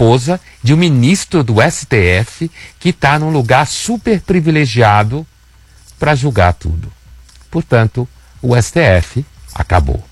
esposa de um ministro do STF que está num lugar super privilegiado para julgar tudo. Portanto, o STF acabou.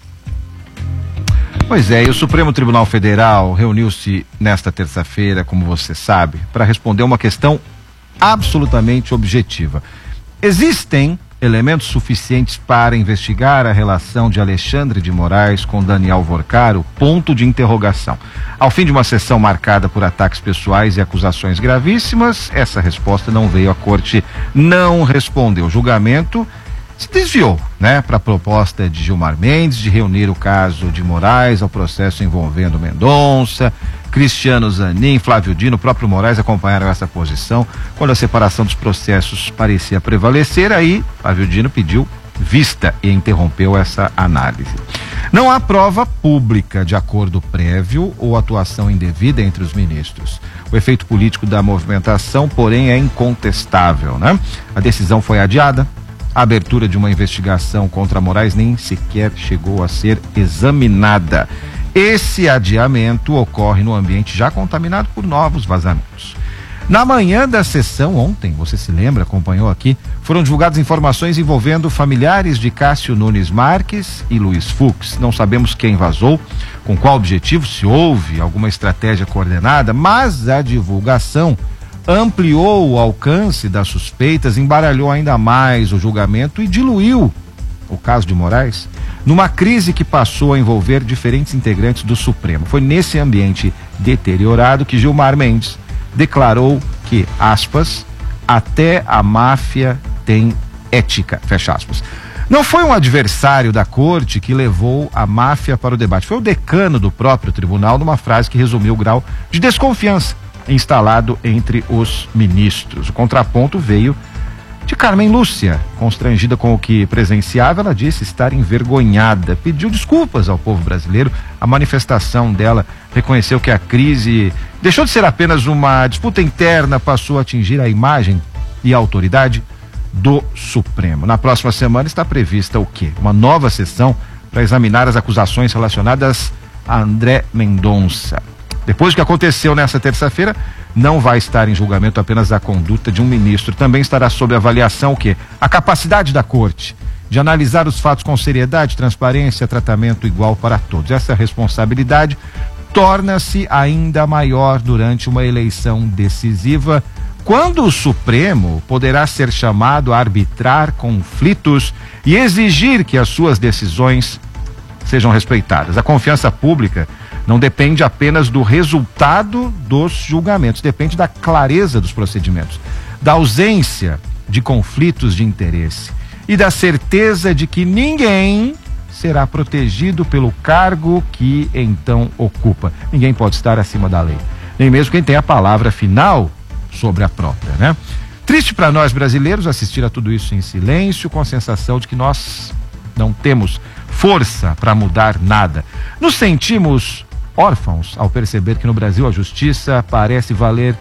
Pois é, e o Supremo Tribunal Federal reuniu-se nesta terça-feira, como você sabe, para responder uma questão absolutamente objetiva. Existem elementos suficientes para investigar a relação de Alexandre de Moraes com Daniel Vorcaro? Ponto de interrogação. Ao fim de uma sessão marcada por ataques pessoais e acusações gravíssimas, essa resposta não veio. A corte não respondeu. O julgamento se desviou, para a proposta de Gilmar Mendes de reunir o caso de Moraes ao processo envolvendo Mendonça, Cristiano Zanin, Flávio Dino. O próprio Moraes acompanharam essa posição quando a separação dos processos parecia prevalecer. Aí Flávio Dino pediu vista e interrompeu essa análise. Não há prova pública de acordo prévio ou atuação indevida entre os ministros. O efeito político da movimentação, porém, é incontestável, A decisão foi adiada. A abertura de uma investigação contra Moraes nem sequer chegou a ser examinada. Esse adiamento ocorre no ambiente já contaminado por novos vazamentos. Na manhã da sessão ontem, você se lembra, acompanhou aqui, foram divulgadas informações envolvendo familiares de Cássio Nunes Marques e Luiz Fux. Não sabemos quem vazou, com qual objetivo, se houve alguma estratégia coordenada, mas a divulgação ampliou o alcance das suspeitas, embaralhou ainda mais o julgamento e diluiu o caso de Moraes numa crise que passou a envolver diferentes integrantes do Supremo. Foi nesse ambiente deteriorado que Gilmar Mendes declarou que, aspas, até a máfia tem ética, fecha aspas. Não foi um adversário da corte que levou a máfia para o debate, foi o decano do próprio tribunal, numa frase que resumiu o grau de desconfiança instalado entre os ministros. O contraponto veio de Carmen Lúcia, constrangida com o que presenciava. Ela disse estar envergonhada, pediu desculpas ao povo brasileiro. A manifestação dela reconheceu que a crise deixou de ser apenas uma disputa interna, passou a atingir a imagem e a autoridade do Supremo. Na próxima semana está prevista o quê? Uma nova sessão para examinar as acusações relacionadas a André Mendonça. Depois do que aconteceu nessa terça-feira, não vai estar em julgamento apenas a conduta de um ministro, também estará sob avaliação o quê? A capacidade da corte de analisar os fatos com seriedade, transparência, tratamento igual para todos. Essa responsabilidade torna-se ainda maior durante uma eleição decisiva, quando o Supremo poderá ser chamado a arbitrar conflitos e exigir que as suas decisões sejam respeitadas. A confiança pública não depende apenas do resultado dos julgamentos, depende da clareza dos procedimentos, da ausência de conflitos de interesse e da certeza de que ninguém será protegido pelo cargo que então ocupa. Ninguém pode estar acima da lei, nem mesmo quem tem a palavra final sobre a própria, Triste para nós brasileiros assistir a tudo isso em silêncio, com a sensação de que nós não temos força para mudar nada. Nos sentimos órfãos ao perceber que no Brasil a justiça parece valer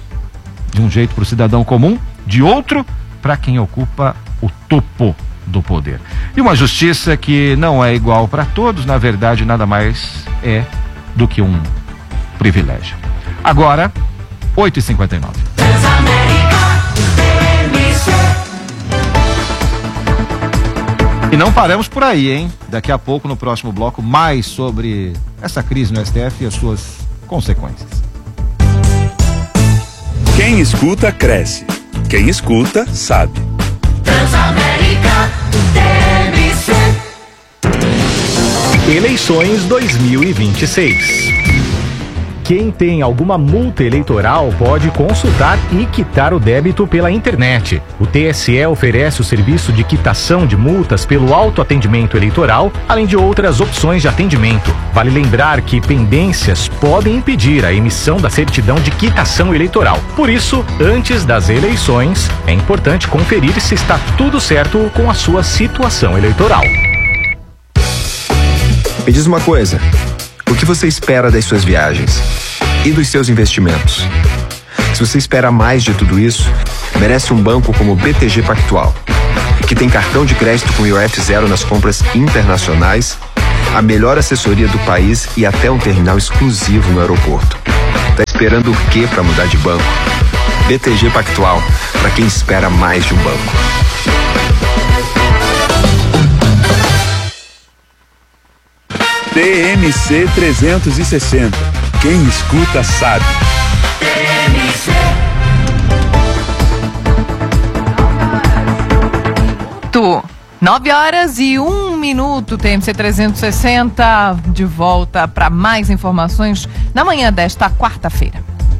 de um jeito para o cidadão comum, de outro para quem ocupa o topo do poder. E uma justiça que não é igual para todos, na verdade nada mais é do que um privilégio. Agora, 8h59. E não paramos por aí, hein? Daqui a pouco, no próximo bloco, mais sobre essa crise no STF e as suas consequências. Quem escuta, cresce. Quem escuta, sabe. Transamérica TMC. Eleições 2026. Quem tem alguma multa eleitoral pode consultar e quitar o débito pela internet. O TSE oferece o serviço de quitação de multas pelo autoatendimento eleitoral, além de outras opções de atendimento. Vale lembrar que pendências podem impedir a emissão da certidão de quitação eleitoral. Por isso, antes das eleições, é importante conferir se está tudo certo com a sua situação eleitoral. Me diz uma coisa. O que você espera das suas viagens e dos seus investimentos? Se você espera mais de tudo isso, merece um banco como o BTG Pactual, que tem cartão de crédito com IOF zero nas compras internacionais, a melhor assessoria do país e até um terminal exclusivo no aeroporto. Tá Esperando o quê para mudar de banco? BTG Pactual, para quem espera mais de um banco. TMC 360. Quem escuta sabe. TMC. 9h01, TMC 360, de volta para mais informações na manhã desta quarta-feira.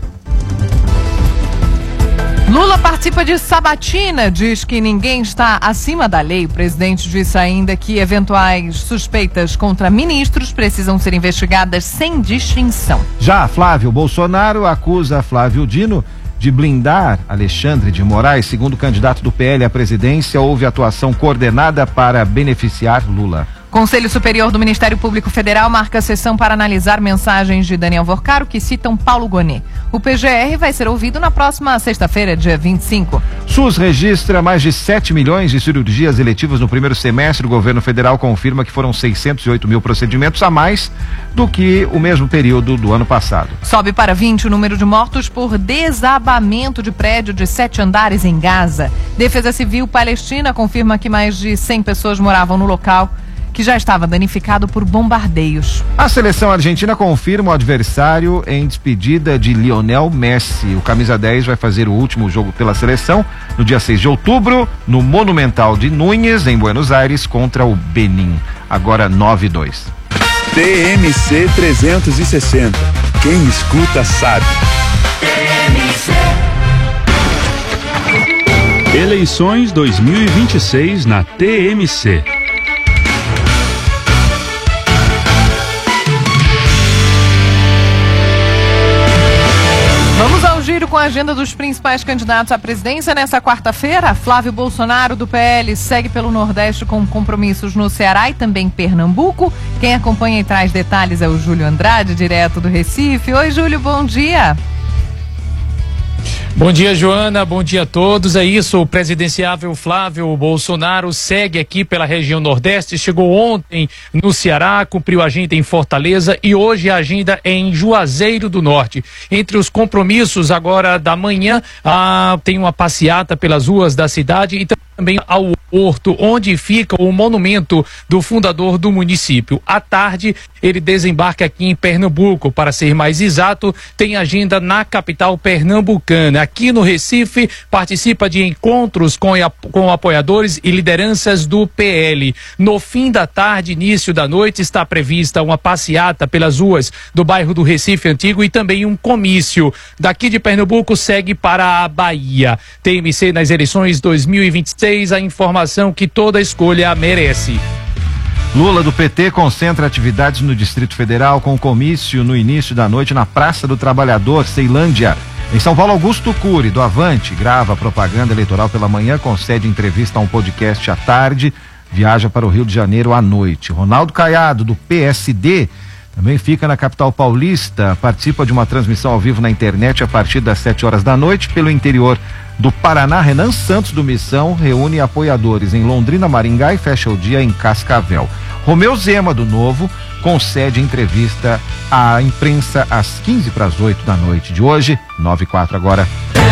Lula participa de sabatina, diz que ninguém está acima da lei. O presidente disse ainda que eventuais suspeitas contra ministros precisam ser investigadas sem distinção. Já Flávio Bolsonaro acusa Flávio Dino de blindar Alexandre de Moraes. Segundo o candidato do PL à presidência, houve atuação coordenada para beneficiar Lula. Conselho Superior do Ministério Público Federal marca a sessão para analisar mensagens de Daniel Vorcaro que citam Paulo Gonet. O PGR vai ser ouvido na próxima sexta-feira, dia 25. SUS registra mais de 7 milhões de cirurgias eletivas no primeiro semestre. O governo federal confirma que foram 608 mil procedimentos a mais do que o mesmo período do ano passado. Sobe para 20 o número de mortos por desabamento de prédio de 7 andares em Gaza. Defesa Civil Palestina confirma que mais de 100 pessoas moravam no local, que já estava danificado por bombardeios. A seleção argentina confirma o adversário em despedida de Lionel Messi. O camisa 10 vai fazer o último jogo pela seleção no dia 6 de outubro, no Monumental de Núñez, em Buenos Aires, contra o Benin. Agora 9-2. TMC 360. Quem escuta sabe. Eleições 2026 na TMC. Vamos ao giro com a agenda dos principais candidatos à presidência nessa quarta-feira. Flávio Bolsonaro, do PL, segue pelo Nordeste com compromissos no Ceará e também Pernambuco. Quem acompanha e traz detalhes é o Júlio Andrade, direto do Recife. Oi, Júlio, bom dia. Bom dia, Joana, bom dia a todos. É isso, o presidenciável Flávio Bolsonaro segue aqui pela região Nordeste, chegou ontem no Ceará, cumpriu a agenda em Fortaleza e hoje a agenda é em Juazeiro do Norte. Entre os compromissos agora da manhã, tem uma passeata pelas ruas da cidade e também ao Horto, onde fica o monumento do fundador do município. À tarde, ele desembarca aqui em Pernambuco. Para ser mais exato, tem agenda na capital pernambucana. Aqui no Recife, participa de encontros com apoiadores e lideranças do PL. No fim da tarde, início da noite, está prevista uma passeata pelas ruas do bairro do Recife Antigo e também um comício. Daqui de Pernambuco, segue para a Bahia. TMC nas eleições 2026, a informação que toda escolha merece. Lula do PT concentra atividades no Distrito Federal com comício no início da noite na Praça do Trabalhador, Ceilândia. Em São Paulo, Augusto Cury, do Avante, grava propaganda eleitoral pela manhã, concede entrevista a um podcast à tarde, viaja para o Rio de Janeiro à noite. Ronaldo Caiado, do PSD, também fica na capital paulista, participa de uma transmissão ao vivo na internet a partir das 7 horas da noite pelo interior do Paraná. Renan Santos, do Missão, reúne apoiadores em Londrina, Maringá e fecha o dia em Cascavel. Romeu Zema, do Novo, concede entrevista à imprensa às 7:45 da noite de hoje, 9:04 agora.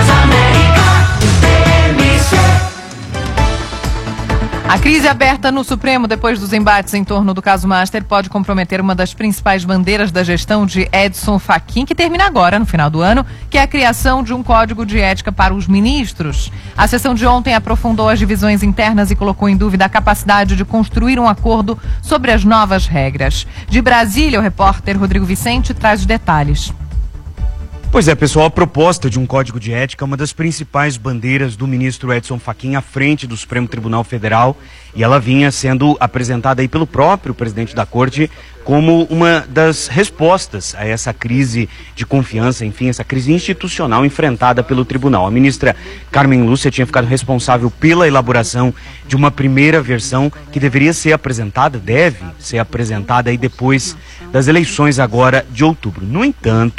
A crise aberta no Supremo depois dos embates em torno do caso Master pode comprometer uma das principais bandeiras da gestão de Edson Fachin, que termina agora, no final do ano, que é a criação de um código de ética para os ministros. A sessão de ontem aprofundou as divisões internas e colocou em dúvida a capacidade de construir um acordo sobre as novas regras. De Brasília, o repórter Rodrigo Vicente traz os detalhes. Pois é, pessoal, a proposta de um código de ética é uma das principais bandeiras do ministro Edson Fachin à frente do Supremo Tribunal Federal, e ela vinha sendo apresentada aí pelo próprio presidente da Corte como uma das respostas a essa crise de confiança, enfim, essa crise institucional enfrentada pelo tribunal. A ministra Carmen Lúcia tinha ficado responsável pela elaboração de uma primeira versão que deveria ser apresentada, deve ser apresentada aí depois das eleições agora de outubro. No entanto,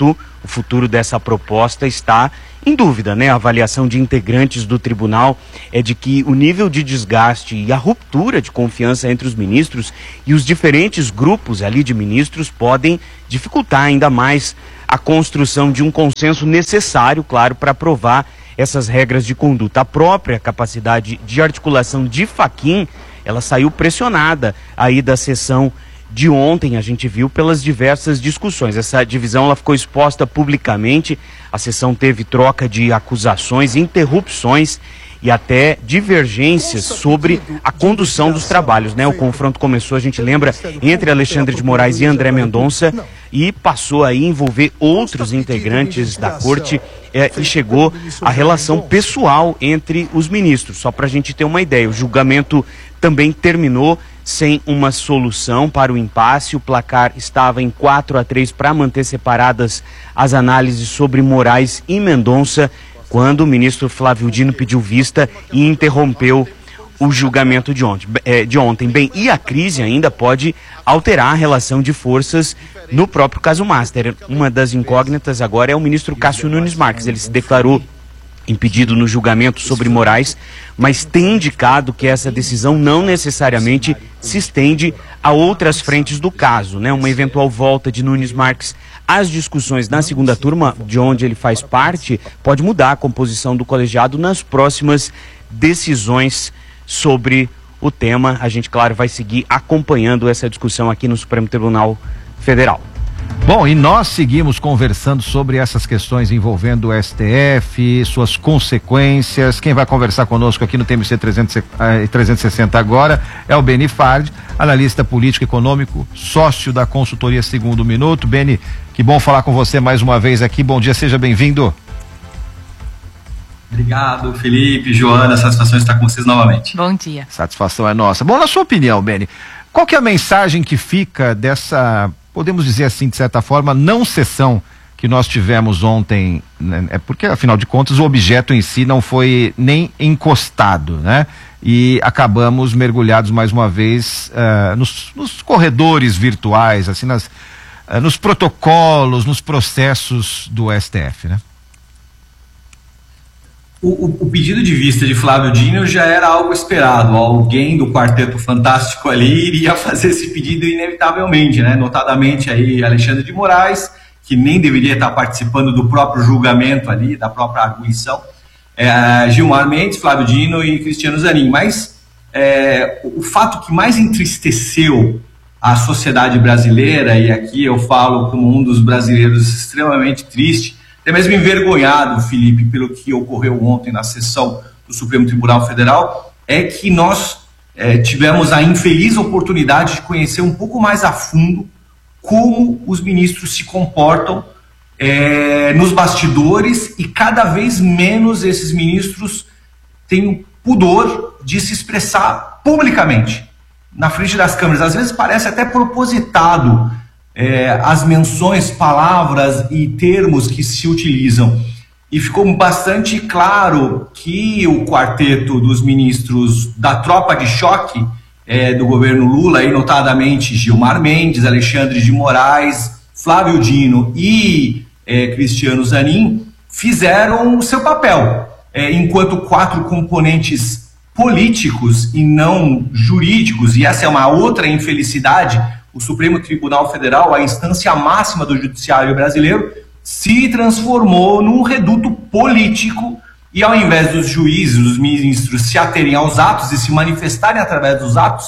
o futuro dessa proposta está em dúvida, né? A avaliação de integrantes do tribunal é de que o nível de desgaste e a ruptura de confiança entre os ministros e os diferentes grupos ali de ministros podem dificultar ainda mais a construção de um consenso necessário, claro, para aprovar essas regras de conduta. A própria capacidade de articulação de Fachin, ela saiu pressionada aí da sessão de ontem, a gente viu pelas diversas discussões. Essa divisão ela ficou exposta publicamente, a sessão teve troca de acusações, interrupções e até divergências sobre a condução dos trabalhos, né? O confronto começou, a gente lembra, entre Alexandre de Moraes e André Mendonça e passou a envolver outros integrantes da corte e chegou à relação pessoal entre os ministros. Só para a gente ter uma ideia, o julgamento também terminou sem uma solução para o impasse. O placar estava em 4-3 para manter separadas as análises sobre Moraes e Mendonça, quando o ministro Flávio Dino pediu vista e interrompeu o julgamento de ontem. Bem, e a crise ainda pode alterar a relação de forças no próprio caso Master. Uma das incógnitas agora é o ministro Cássio Nunes Marques. Ele se declarou impedido no julgamento sobre Moraes, mas tem indicado que essa decisão não necessariamente se estende a outras frentes do caso, né? Uma eventual volta de Nunes Marques às discussões na segunda turma, de onde ele faz parte, pode mudar a composição do colegiado nas próximas decisões sobre o tema. A gente, claro, vai seguir acompanhando essa discussão aqui no Supremo Tribunal Federal. Bom, e nós seguimos conversando sobre essas questões envolvendo o STF, suas consequências. Quem vai conversar conosco aqui no TMC 360 agora é o Beni Fard, analista político e econômico, sócio da consultoria Segundo Minuto. Beni, que bom falar com você mais uma vez aqui. Bom dia, seja bem-vindo. Obrigado, Felipe, Joana, satisfação estar com vocês novamente. Bom dia. Satisfação é nossa. Bom, na sua opinião, Beni, qual que é a mensagem que fica dessa, podemos dizer assim, de certa forma, não sessão que nós tivemos ontem, né? É porque, afinal de contas, o objeto em si não foi nem encostado, né? E acabamos mergulhados mais uma vez nos corredores virtuais, assim, nos protocolos, nos processos do STF, né? O pedido de vista de Flávio Dino já era algo esperado. Alguém do Quarteto Fantástico ali iria fazer esse pedido inevitavelmente, né? Notadamente aí Alexandre de Moraes, que nem deveria estar participando do próprio julgamento ali, da própria arguição, Gilmar Mendes, Flávio Dino e Cristiano Zanin. Mas o fato que mais entristeceu a sociedade brasileira, e aqui eu falo como um dos brasileiros extremamente triste, até mesmo envergonhado, Felipe, pelo que ocorreu ontem na sessão do Supremo Tribunal Federal, é que nós tivemos a infeliz oportunidade de conhecer um pouco mais a fundo como os ministros se comportam nos bastidores, e cada vez menos esses ministros têm o pudor de se expressar publicamente, na frente das câmeras. Às vezes parece até propositado as menções, palavras e termos que se utilizam. E ficou bastante claro que o quarteto dos ministros da tropa de choque do governo Lula, e notadamente Gilmar Mendes, Alexandre de Moraes, Flávio Dino e Cristiano Zanin, fizeram o seu papel enquanto 4 componentes políticos e não jurídicos. E essa é uma outra infelicidade. O Supremo Tribunal Federal, a instância máxima do judiciário brasileiro, se transformou num reduto político, e ao invés dos juízes, dos ministros se aterem aos atos e se manifestarem através dos atos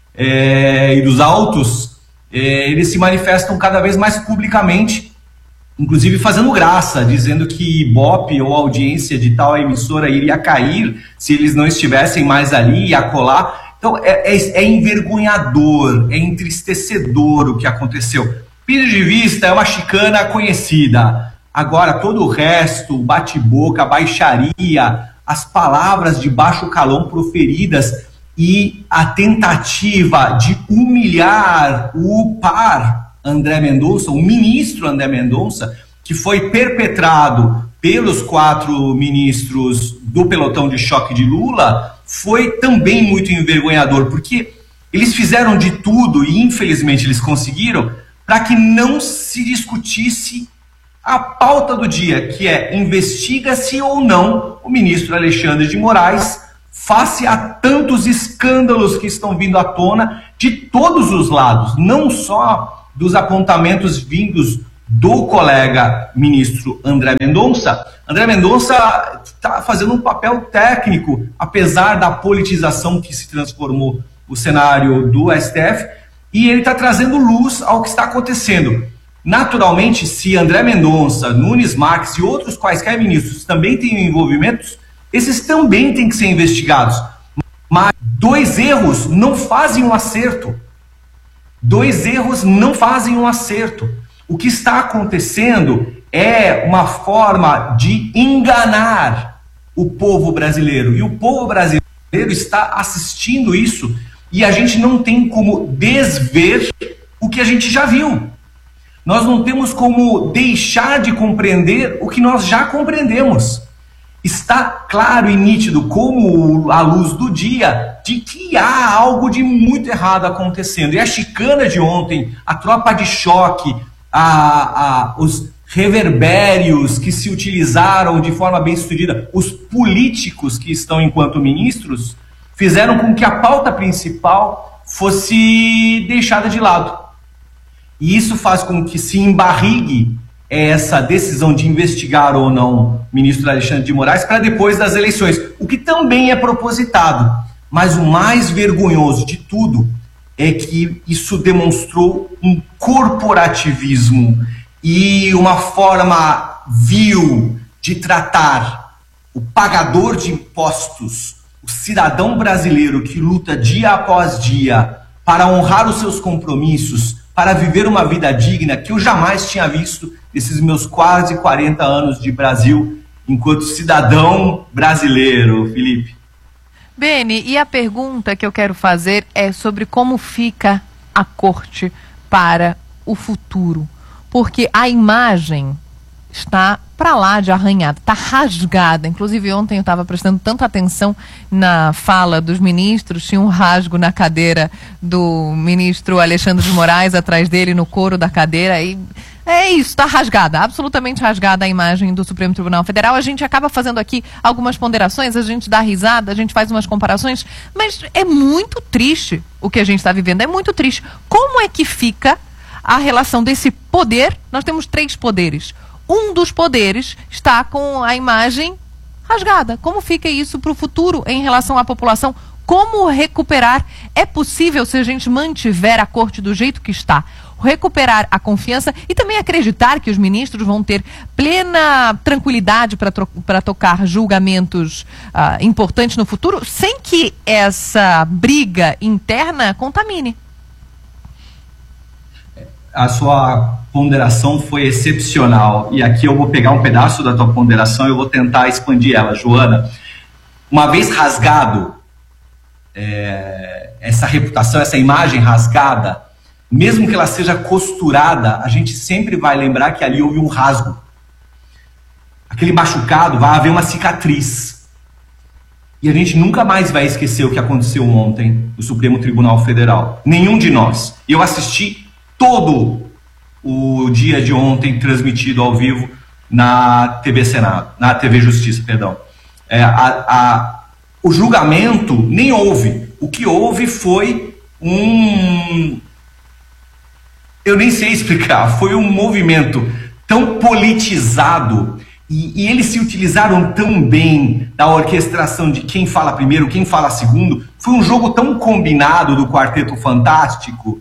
e dos autos, eles se manifestam cada vez mais publicamente, inclusive fazendo graça, dizendo que Ibope ou audiência de tal emissora iria cair se eles não estivessem mais ali e acolá. Então é envergonhador, é entristecedor o que aconteceu. Pedido de vista é uma chicana conhecida. Agora todo o resto, o bate-boca, a baixaria, as palavras de baixo calão proferidas e a tentativa de humilhar o par André Mendonça, o ministro André Mendonça, que foi perpetrado pelos 4 ministros do pelotão de choque de Lula, foi também muito envergonhador, porque eles fizeram de tudo, e infelizmente eles conseguiram, para que não se discutisse a pauta do dia, que é investiga-se ou não o ministro Alexandre de Moraes, face a tantos escândalos que estão vindo à tona de todos os lados, não só dos apontamentos vindos do colega ministro André Mendonça. André Mendonça está fazendo um papel técnico, apesar da politização que se transformou o cenário do STF, e ele está trazendo luz ao que está acontecendo. Naturalmente, se André Mendonça, Nunes Marques e outros quaisquer ministros também têm envolvimentos, esses também têm que ser investigados. Mas 2 erros não fazem um acerto. 2 erros não fazem um acerto. O que está acontecendo é uma forma de enganar o povo brasileiro. E o povo brasileiro está assistindo isso e a gente não tem como desver o que a gente já viu. Nós não temos como deixar de compreender o que nós já compreendemos. Está claro e nítido, como à luz do dia, de que há algo de muito errado acontecendo. E a chicana de ontem, a tropa de choque, os reverbérios que se utilizaram de forma bem sucedida, os políticos que estão enquanto ministros, fizeram com que a pauta principal fosse deixada de lado. E isso faz com que se embarrigue essa decisão de investigar ou não o ministro Alexandre de Moraes para depois das eleições, o que também é propositado. Mas o mais vergonhoso de tudo é que isso demonstrou um corporativismo e uma forma vil de tratar o pagador de impostos, o cidadão brasileiro que luta dia após dia para honrar os seus compromissos, para viver uma vida digna, que eu jamais tinha visto nesses meus quase 40 anos de Brasil, enquanto cidadão brasileiro, Felipe. Beni, e a pergunta que eu quero fazer é sobre como fica a corte para o futuro. Porque a imagem está para lá de arranhada, está rasgada. Inclusive ontem eu estava prestando tanta atenção na fala dos ministros, tinha um rasgo na cadeira do ministro Alexandre de Moraes, atrás dele no couro da cadeira, e é isso, está rasgada, absolutamente rasgada a imagem do Supremo Tribunal Federal. A gente acaba fazendo aqui algumas ponderações, a gente dá risada, a gente faz umas comparações, mas é muito triste o que a gente está vivendo, é muito triste. Como é que fica a relação desse poder? Nós temos 3 poderes. Um dos poderes está com a imagem rasgada. Como fica isso para o futuro em relação à população? Como recuperar? É possível, se a gente mantiver a corte do jeito que está, recuperar a confiança e também acreditar que os ministros vão ter plena tranquilidade para tocar julgamentos importantes no futuro, sem que essa briga interna contamine? A sua ponderação foi excepcional, e aqui eu vou pegar um pedaço da tua ponderação e eu vou tentar expandir ela, Joana. Uma vez rasgado essa reputação, essa imagem rasgada, mesmo que ela seja costurada, a gente sempre vai lembrar que ali houve um rasgo. Aquele machucado, vai haver uma cicatriz. E a gente nunca mais vai esquecer o que aconteceu ontem no Supremo Tribunal Federal. Nenhum de nós. Eu assisti todo o dia de ontem transmitido ao vivo na TV Senado, na TV Justiça, perdão. O julgamento nem houve. O que houve foi eu nem sei explicar, foi um movimento tão politizado e eles se utilizaram tão bem da orquestração de quem fala primeiro, quem fala segundo. Foi um jogo tão combinado do Quarteto Fantástico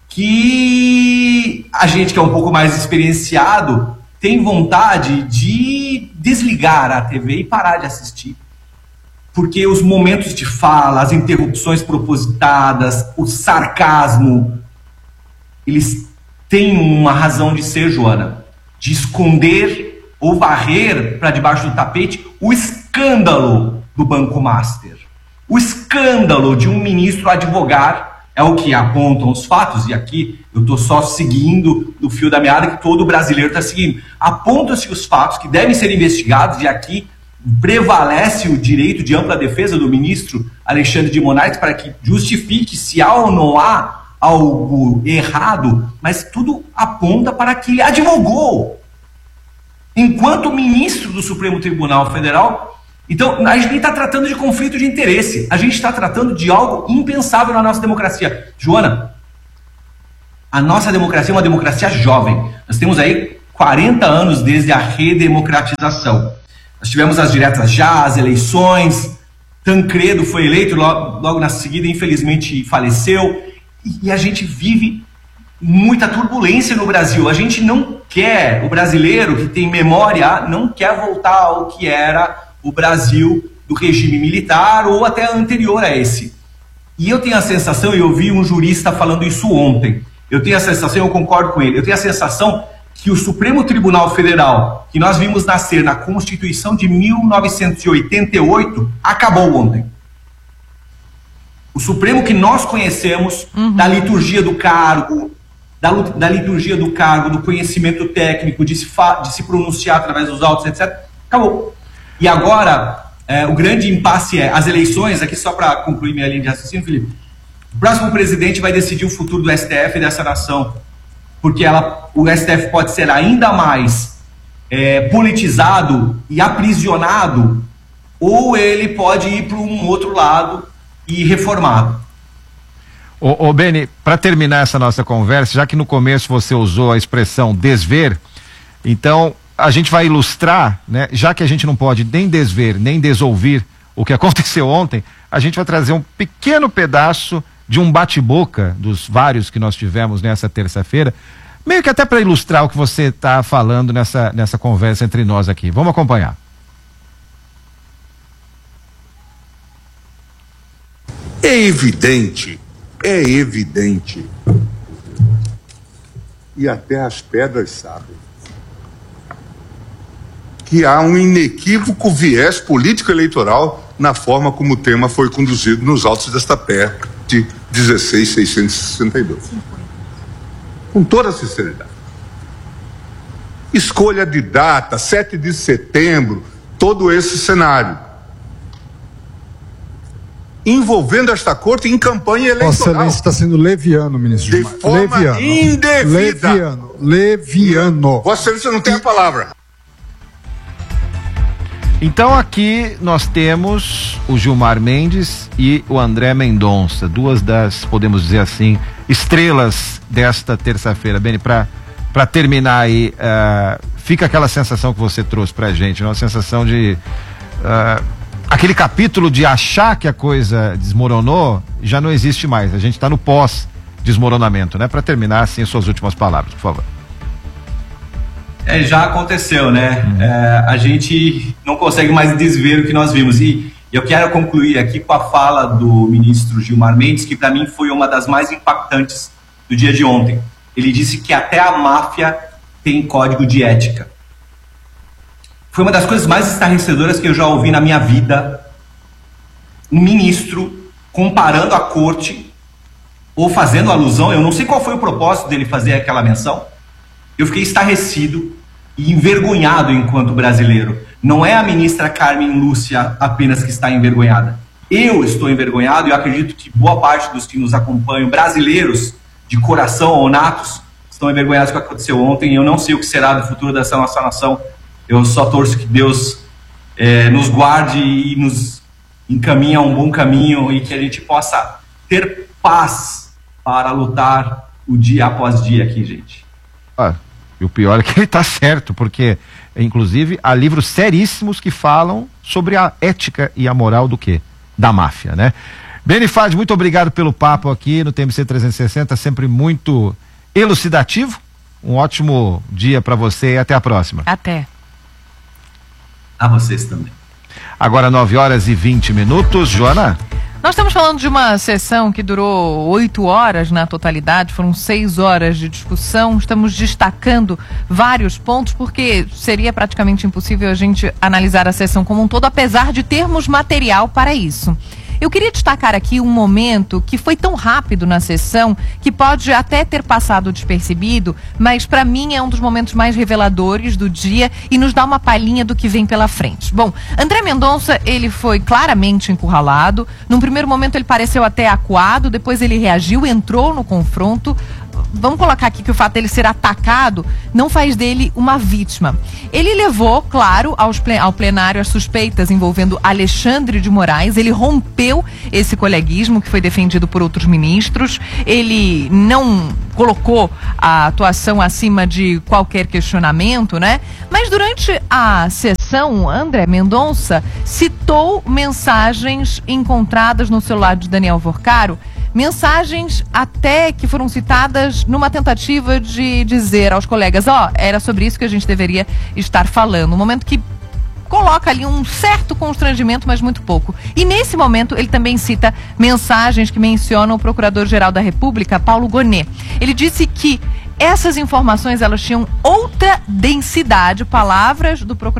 que a gente que é um pouco mais experienciado tem vontade de desligar a TV e parar de assistir. Porque os momentos de fala, as interrupções propositadas, o sarcasmo, eles têm uma razão de ser, Joana, de esconder ou varrer para debaixo do tapete o escândalo do Banco Master. O escândalo de um ministro advogar. É o que apontam os fatos, e aqui eu estou só seguindo o fio da meada que todo brasileiro está seguindo. Apontam-se os fatos que devem ser investigados, e aqui prevalece o direito de ampla defesa do ministro Alexandre de Moraes para que justifique se há ou não há algo errado, mas tudo aponta para que ele advogou enquanto ministro do Supremo Tribunal Federal. Então, a gente está tratando de conflito de interesse, a gente está tratando de algo impensável na nossa democracia. Joana, a nossa democracia é uma democracia jovem. Nós temos aí 40 anos desde a redemocratização. Nós tivemos as diretas já, as eleições, Tancredo foi eleito, logo na seguida, infelizmente, faleceu, e a gente vive muita turbulência no Brasil. A gente não quer, o brasileiro que tem memória, não quer voltar ao que era o Brasil do regime militar ou até anterior a esse. E eu tenho a sensação, e eu vi um jurista falando isso ontem, eu tenho a sensação, eu concordo com ele, eu tenho a sensação que o Supremo Tribunal Federal, que nós vimos nascer na Constituição de 1988, acabou ontem. O Supremo que nós conhecemos, da liturgia do cargo, da liturgia do cargo, do conhecimento técnico, de se pronunciar através dos autos, etc., acabou. E agora, o grande impasse é as eleições, aqui só para concluir minha linha de raciocínio, Felipe, o próximo presidente vai decidir o futuro do STF e dessa nação, porque o STF pode ser ainda mais politizado e aprisionado, ou ele pode ir para um outro lado e reformado. Ô Beni, para terminar essa nossa conversa, já que no começo você usou a expressão desver, então a gente vai ilustrar, né? Já que a gente não pode nem desver, nem desouvir o que aconteceu ontem, a gente vai trazer um pequeno pedaço de um bate-boca dos vários que nós tivemos nessa terça-feira, meio que até para ilustrar o que você está falando nessa conversa entre nós aqui. Vamos acompanhar. É evidente, e até as pedras sabem, que há um inequívoco viés político-eleitoral na forma como o tema foi conduzido nos autos desta PEC 16.662. Com toda a sinceridade. Escolha de data, 7 de setembro, todo esse cenário. Envolvendo esta corte em campanha eleitoral. Vossa Excelência está sendo leviano, ministro de Gilmar. forma indevida. Leviano. Vossa Excelência não tem a palavra. Então aqui nós temos o Gilmar Mendes e o André Mendonça, duas das, podemos dizer assim, estrelas desta terça-feira. Beni, para terminar aí, fica aquela sensação que você trouxe pra gente, uma sensação de aquele capítulo de achar que a coisa desmoronou já não existe mais, a gente está no pós-desmoronamento, né? Para terminar, assim, suas últimas palavras, por favor. Já aconteceu, né? A gente não consegue mais desver o que nós vimos. E eu quero concluir aqui com a fala do ministro Gilmar Mendes, que para mim foi uma das mais impactantes do dia de ontem. Ele disse que até a máfia tem código de ética. Foi uma das coisas mais estarrecedoras que eu já ouvi na minha vida. Um ministro comparando a corte, ou fazendo alusão, eu não sei qual foi o propósito dele fazer aquela menção. Eu fiquei estarrecido e envergonhado enquanto brasileiro. Não é a ministra Carmen Lúcia apenas que está envergonhada. Eu estou envergonhado e eu acredito que boa parte dos que nos acompanham, brasileiros de coração ou natos, estão envergonhados com o que aconteceu ontem. Eu não sei o que será do futuro dessa nossa nação. Eu só torço que Deus nos guarde e nos encaminhe a um bom caminho e que a gente possa ter paz para lutar o dia após dia aqui, gente. E o pior é que ele está certo, porque, inclusive, há livros seríssimos que falam sobre a ética e a moral do quê? Da máfia, né? Beni Faddi, muito obrigado pelo papo aqui no TMC 360, sempre muito elucidativo. Um ótimo dia para você e até a próxima. Até. A vocês também. Agora 9h20. Joana? Nós estamos falando de uma sessão que durou 8 horas na totalidade, foram 6 horas de discussão. Estamos destacando vários pontos, porque seria praticamente impossível a gente analisar a sessão como um todo, apesar de termos material para isso. Eu queria destacar aqui um momento que foi tão rápido na sessão que pode até ter passado despercebido, mas para mim é um dos momentos mais reveladores do dia e nos dá uma palhinha do que vem pela frente. Bom, André Mendonça, ele foi claramente encurralado. Num primeiro momento ele pareceu até acuado, depois ele reagiu, entrou no confronto. vamos colocar aqui que o fato dele ser atacado não faz dele uma vítima. Ele levou, claro, ao plenário as suspeitas envolvendo Alexandre de Moraes. Ele rompeu esse coleguismo que foi defendido por outros ministros. Ele não colocou a atuação acima de qualquer questionamento, né? Mas durante a sessão, André Mendonça citou mensagens encontradas no celular de Daniel Vorcaro, mensagens até que foram citadas numa tentativa de dizer aos colegas, era sobre isso que a gente deveria estar falando. Um momento que coloca ali um certo constrangimento, mas muito pouco. E nesse momento ele também cita mensagens que mencionam o Procurador-Geral da República, Paulo Gonet. Ele disse que essas informações, elas tinham outra densidade, palavras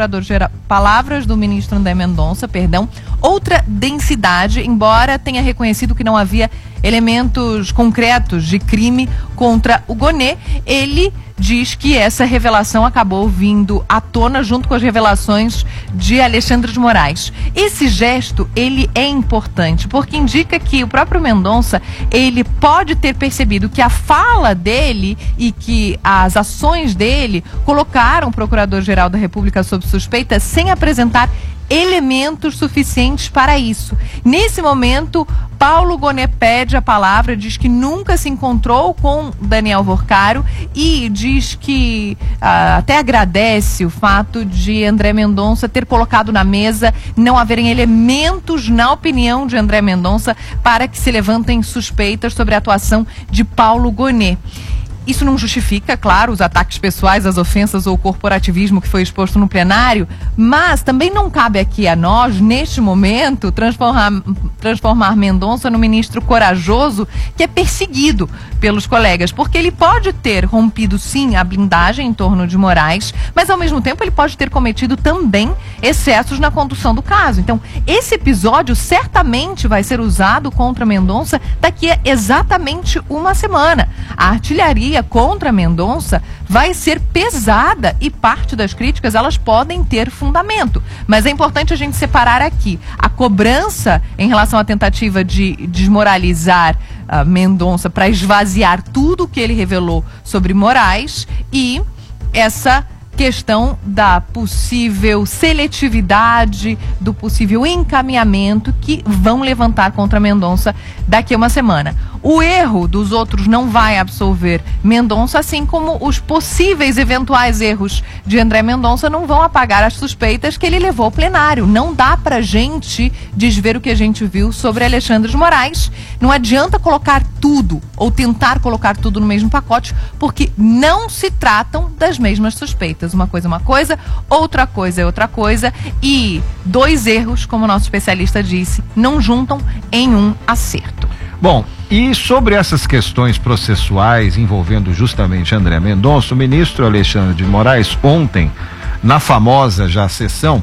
do ministro André Mendonça, outra densidade, embora tenha reconhecido que não havia elementos concretos de crime contra o Gonet. Ele diz que essa revelação acabou vindo à tona junto com as revelações de Alexandre de Moraes. Esse gesto, ele é importante, porque indica que o próprio Mendonça, ele pode ter percebido que a fala dele e que as ações dele colocaram o Procurador-Geral da República sob suspeita sem apresentar elementos suficientes para isso. Nesse momento, Paulo Gonet pede a palavra, diz que nunca se encontrou com Daniel Vorcaro e diz que até agradece o fato de André Mendonça ter colocado na mesa não haverem elementos, na opinião de André Mendonça, para que se levantem suspeitas sobre a atuação de Paulo Gonet. Isso não justifica, claro, os ataques pessoais, as ofensas ou o corporativismo que foi exposto no plenário, mas também não cabe aqui a nós, neste momento, transformar Mendonça no ministro corajoso que é perseguido pelos colegas, porque ele pode ter rompido, sim, a blindagem em torno de Moraes, mas ao mesmo tempo ele pode ter cometido também excessos na condução do caso. Então, esse episódio certamente vai ser usado contra Mendonça daqui a exatamente uma semana. A artilharia contra Mendonça vai ser pesada e parte das críticas, elas podem ter fundamento. Mas é importante a gente separar aqui a cobrança em relação à tentativa de desmoralizar Mendonça para esvaziar tudo o que ele revelou sobre Moraes e essa questão da possível seletividade, do possível encaminhamento que vão levantar contra Mendonça daqui a uma semana. O erro dos outros não vai absolver Mendonça, assim como os possíveis eventuais erros de André Mendonça não vão apagar as suspeitas que ele levou ao plenário. Não dá pra gente desver o que a gente viu sobre Alexandre de Moraes. Não adianta colocar tudo ou tentar colocar tudo no mesmo pacote, porque não se tratam das mesmas suspeitas. Uma coisa é uma coisa, outra coisa é outra coisa, e dois erros, como o nosso especialista disse, não juntam em um acerto. Bom, e sobre essas questões processuais envolvendo justamente André Mendonça, o ministro Alexandre de Moraes, ontem, na famosa já sessão,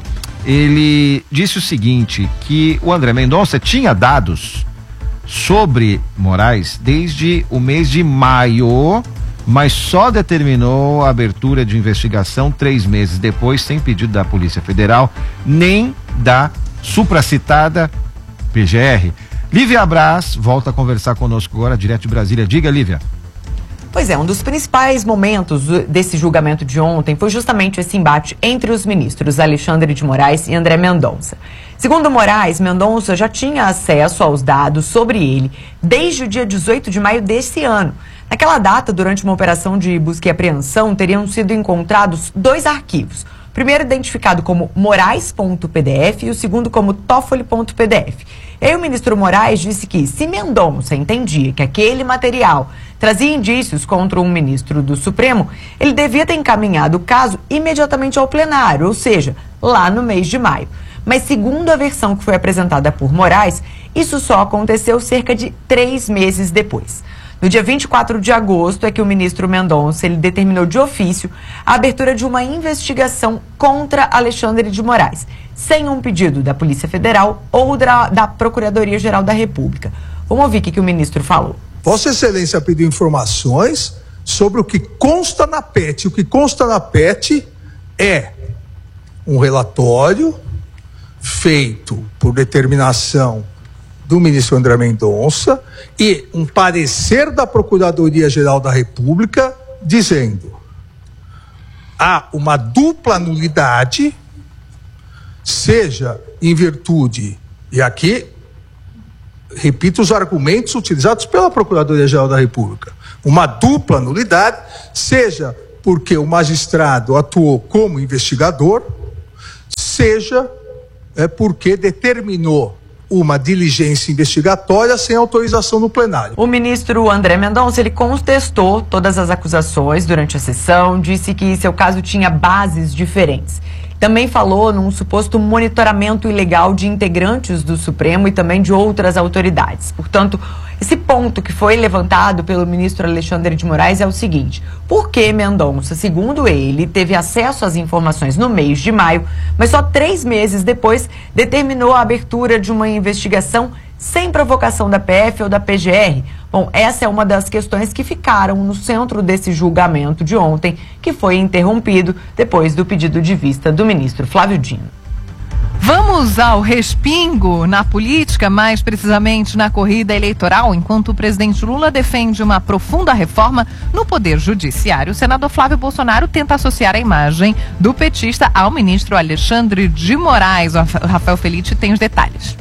ele disse o seguinte, que o André Mendonça tinha dados sobre Moraes desde o mês de maio, mas só determinou a abertura de investigação 3 meses depois, sem pedido da Polícia Federal, nem da supracitada PGR. Lívia Braz volta a conversar conosco agora, direto de Brasília. Diga, Lívia. Pois é, um dos principais momentos desse julgamento de ontem foi justamente esse embate entre os ministros Alexandre de Moraes e André Mendonça. Segundo Moraes, Mendonça já tinha acesso aos dados sobre ele desde o dia 18 de maio desse ano. Naquela data, durante uma operação de busca e apreensão, teriam sido encontrados 2 arquivos. O primeiro identificado como Moraes.pdf e o segundo como Toffoli.pdf. E aí o ministro Moraes disse que, se Mendonça entendia que aquele material trazia indícios contra um ministro do Supremo, ele devia ter encaminhado o caso imediatamente ao plenário, ou seja, lá no mês de maio. Mas segundo a versão que foi apresentada por Moraes, isso só aconteceu cerca de 3 meses depois. No dia 24 de agosto é que o ministro Mendonça ele determinou de ofício a abertura de uma investigação contra Alexandre de Moraes, sem um pedido da Polícia Federal ou da Procuradoria-Geral da República. Vamos ouvir o que o ministro falou. Vossa Excelência pediu informações sobre o que consta na PET. O que consta na PET é um relatório feito por determinação do ministro André Mendonça e um parecer da Procuradoria-Geral da República dizendo: há uma dupla nulidade, seja em virtude, e aqui repito os argumentos utilizados pela Procuradoria-Geral da República, uma dupla nulidade, seja porque o magistrado atuou como investigador, seja porque determinou uma diligência investigatória sem autorização no plenário. O ministro André Mendonça, ele contestou todas as acusações durante a sessão, disse que seu caso tinha bases diferentes. Também falou num suposto monitoramento ilegal de integrantes do Supremo e também de outras autoridades. Portanto, esse ponto que foi levantado pelo ministro Alexandre de Moraes é o seguinte: por que Mendonça, segundo ele, teve acesso às informações no mês de maio, mas só 3 meses depois determinou a abertura de uma investigação sem provocação da PF ou da PGR? Bom, essa é uma das questões que ficaram no centro desse julgamento de ontem, que foi interrompido depois do pedido de vista do ministro Flávio Dino. Vamos ao respingo na política, mais precisamente na corrida eleitoral. Enquanto o presidente Lula defende uma profunda reforma no Poder Judiciário, o senador Flávio Bolsonaro tenta associar a imagem do petista ao ministro Alexandre de Moraes. O Rafael Felitti tem os detalhes.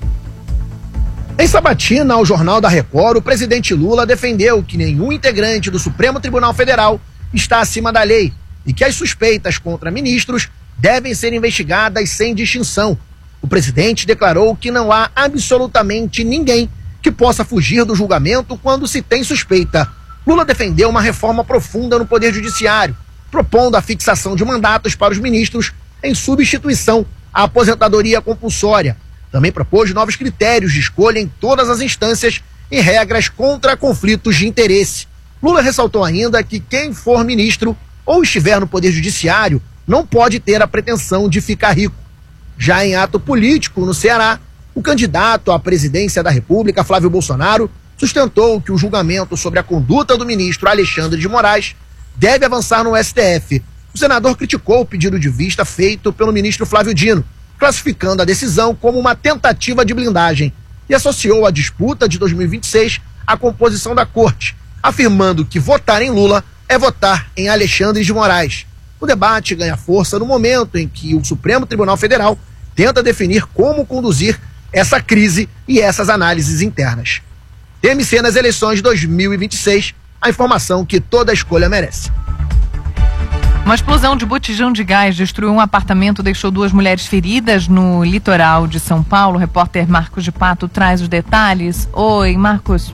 Em sabatina ao Jornal da Record, o presidente Lula defendeu que nenhum integrante do Supremo Tribunal Federal está acima da lei e que as suspeitas contra ministros devem ser investigadas sem distinção. O presidente declarou que não há absolutamente ninguém que possa fugir do julgamento quando se tem suspeita. Lula defendeu uma reforma profunda no Poder Judiciário, propondo a fixação de mandatos para os ministros em substituição à aposentadoria compulsória. Também propôs novos critérios de escolha em todas as instâncias e regras contra conflitos de interesse. Lula ressaltou ainda que quem for ministro ou estiver no Poder Judiciário não pode ter a pretensão de ficar rico. Já em ato político no Ceará, o candidato à presidência da República, Flávio Bolsonaro, sustentou que o julgamento sobre a conduta do ministro Alexandre de Moraes deve avançar no STF. O senador criticou o pedido de vista feito pelo ministro Flávio Dino, classificando a decisão como uma tentativa de blindagem, e associou a disputa de 2026 à composição da corte, afirmando que votar em Lula é votar em Alexandre de Moraes. O debate ganha força no momento em que o Supremo Tribunal Federal tenta definir como conduzir essa crise e essas análises internas. TMC nas eleições de 2026, a informação que toda escolha merece. Uma explosão de botijão de gás destruiu um apartamento, deixou 2 mulheres feridas no litoral de São Paulo. O repórter Marcos de Pato traz os detalhes. Oi, Marcos.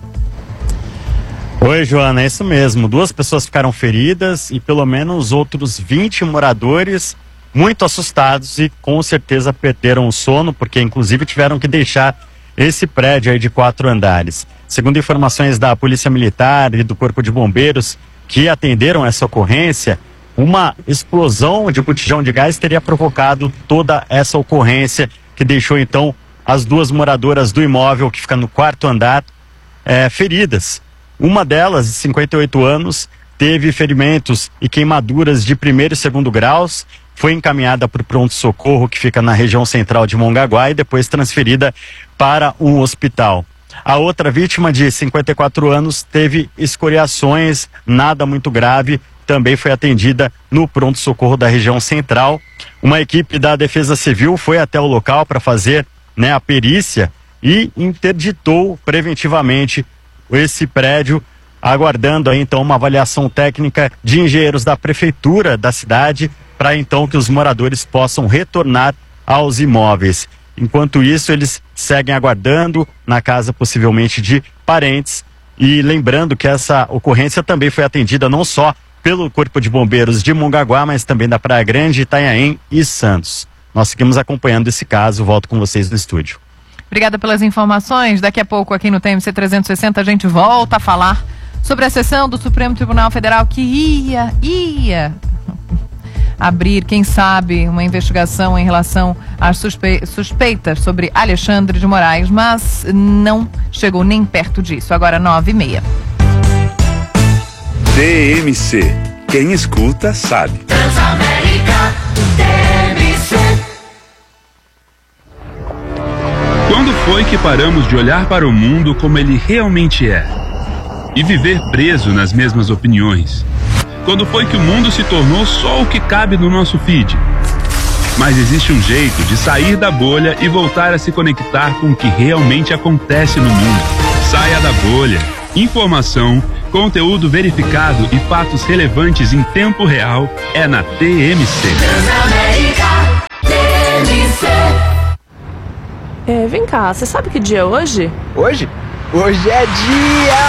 Oi, Joana, é isso mesmo. 2 pessoas ficaram feridas e pelo menos outros 20 moradores muito assustados e com certeza perderam o sono, porque inclusive tiveram que deixar esse prédio aí de 4 andares. Segundo informações da Polícia Militar e do Corpo de Bombeiros que atenderam essa ocorrência, uma explosão de botijão de gás teria provocado toda essa ocorrência, que deixou então as 2 moradoras do imóvel, que fica no 4º andar, feridas. Uma delas, de 58 anos, teve ferimentos e queimaduras de 1º e 2º graus, foi encaminhada para o pronto-socorro, que fica na região central de Mongaguá, e depois transferida para um hospital. A outra vítima, de 54 anos, teve escoriações, nada muito grave, também foi atendida no pronto-socorro da região central. Uma equipe da Defesa Civil foi até o local para fazer, a perícia e interditou preventivamente esse prédio, aguardando aí então uma avaliação técnica de engenheiros da prefeitura da cidade, para então que os moradores possam retornar aos imóveis. Enquanto isso, eles seguem aguardando na casa possivelmente de parentes, e lembrando que essa ocorrência também foi atendida não só pelo Corpo de Bombeiros de Mongaguá, mas também da Praia Grande, Itanhaém e Santos. Nós seguimos acompanhando esse caso. Volto com vocês no estúdio. Obrigada pelas informações. Daqui a pouco aqui no TMC 360 a gente volta a falar sobre a sessão do Supremo Tribunal Federal que ia abrir, quem sabe, uma investigação em relação às suspeitas sobre Alexandre de Moraes, mas não chegou nem perto disso. Agora 9h30. TMC. Quem escuta sabe. Transamérica, TMC. Quando foi que paramos de olhar para o mundo como ele realmente é e viver preso nas mesmas opiniões? Quando foi que o mundo se tornou só o que cabe no nosso feed? Mas existe um jeito de sair da bolha e voltar a se conectar com o que realmente acontece no mundo. Saia da bolha. Informação, conteúdo verificado e fatos relevantes em tempo real é na TMC. Vem cá, você sabe que dia é hoje? Hoje? Hoje é dia